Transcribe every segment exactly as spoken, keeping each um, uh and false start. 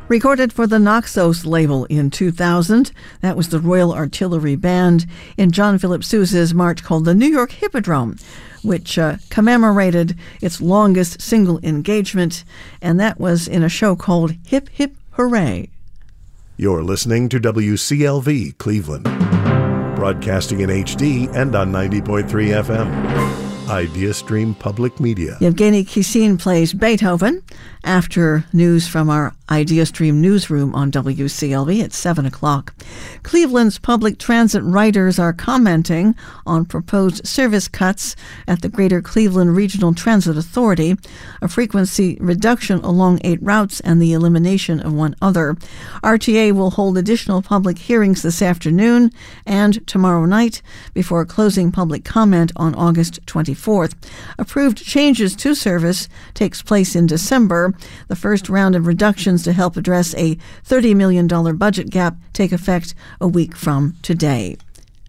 Recorded for the Naxos label in two thousand, that was the Royal Artillery Band in John Philip Sousa's march called the New York Hippodrome, which uh, commemorated its longest single engagement, and that was in a show called Hip Hip Hooray. You're listening to W C L V Cleveland, broadcasting in H D and on ninety point three F M. IdeaStream Public Media. Yevgeny Kissin plays Beethoven after news from our IdeaStream newsroom on W C L V at seven o'clock. Cleveland's public transit riders are commenting on proposed service cuts at the Greater Cleveland Regional Transit Authority, a frequency reduction along eight routes and the elimination of one other. R T A will hold additional public hearings this afternoon and tomorrow night before closing public comment on August twenty-fourth. Approved changes to service takes place in December. The first round of reductions to help address a thirty million dollars budget gap take effect a week from today.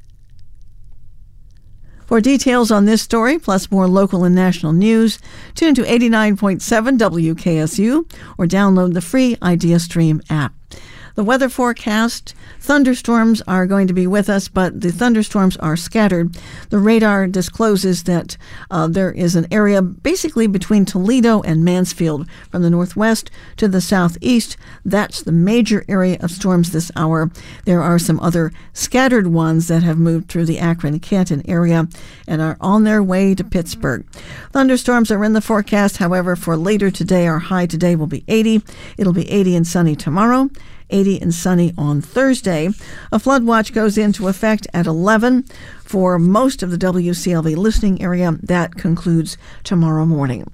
For details on this story, plus more local and national news, tune to eighty-nine point seven W K S U or download the free IdeaStream app. The weather forecast, thunderstorms are going to be with us, but the thunderstorms are scattered. The radar discloses that uh, there is an area basically between Toledo and Mansfield from the northwest to the southeast. That's the major area of storms this hour. There are some other scattered ones that have moved through the Akron-Canton area and are on their way to Pittsburgh. Thunderstorms are in the forecast, however, for later today. Our high today will be eighty. It'll be eighty and sunny tomorrow. eighty and sunny on Thursday. A flood watch goes into effect at eleven for most of the W C L V listening area. That concludes tomorrow morning.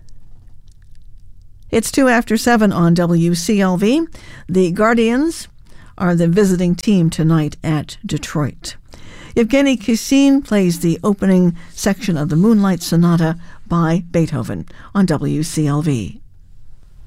It's two after seven on W C L V. The Guardians are the visiting team tonight at Detroit. Yevgeny Kissin plays the opening section of the Moonlight Sonata by Beethoven on W C L V.